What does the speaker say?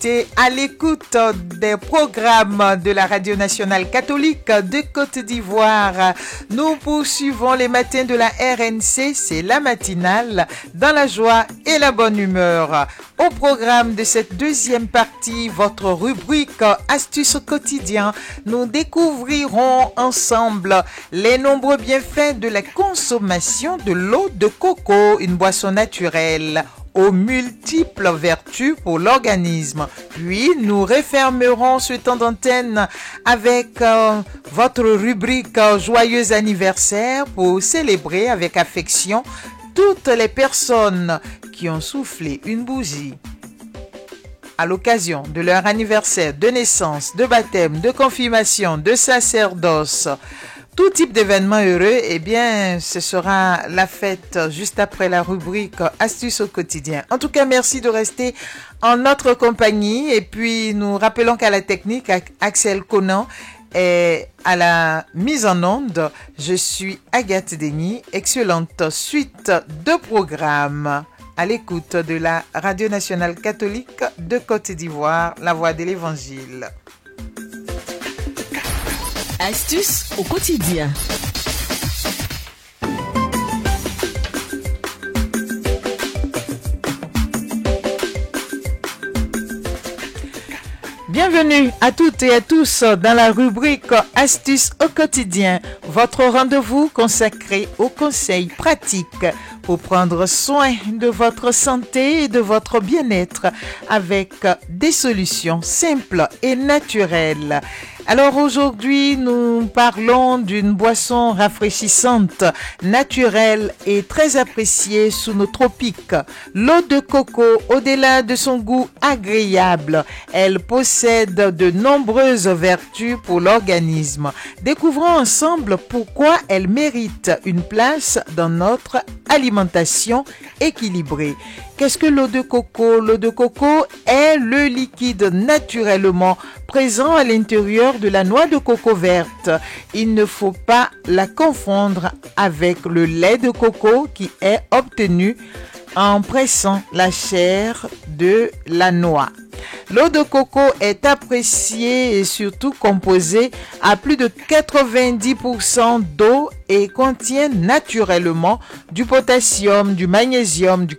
restez à l'écoute des programmes de la Radio Nationale Catholique de Côte d'Ivoire. Nous poursuivons les matins de la RNC, c'est la matinale, dans la joie et la bonne humeur. Au programme de cette deuxième partie, votre rubrique Astuces au quotidien, nous découvrirons ensemble les nombreux bienfaits de la consommation de l'eau de coco, une boisson naturelle aux multiples vertus pour l'organisme. Puis, nous refermerons ce temps d'antenne avec votre rubrique Joyeux anniversaire pour célébrer avec affection toutes les personnes qui ont soufflé une bougie à l'occasion de leur anniversaire de naissance, de baptême, de confirmation, de sacerdoce. Tout type d'événement heureux, eh bien, ce sera la fête juste après la rubrique Astuces au quotidien. En tout cas, merci de rester en notre compagnie. Et puis, nous rappelons qu'à la technique, Axel Conan est à la mise en onde. Je suis Agathe Denis. Excellente suite de programmes à l'écoute de la Radio Nationale Catholique de Côte d'Ivoire, la voix de l'Évangile. Astuces au quotidien. Bienvenue à toutes et à tous dans la rubrique Astuces au quotidien, votre rendez-vous consacré aux conseils pratiques pour prendre soin de votre santé et de votre bien-être avec des solutions simples et naturelles. Alors aujourd'hui, nous parlons d'une boisson rafraîchissante, naturelle et très appréciée sous nos tropiques. L'eau de coco, au-delà de son goût agréable, elle possède de nombreuses vertus pour l'organisme. Découvrons ensemble pourquoi elle mérite une place dans notre alimentation équilibrée. Qu'est-ce que l'eau de coco? L'eau de coco est le liquide naturellement présent à l'intérieur de la noix de coco verte. Il ne faut pas la confondre avec le lait de coco qui est obtenu en pressant la chair de la noix. L'eau de coco est appréciée et surtout composée à plus de 90% d'eau et contient naturellement du potassium, du magnésium, du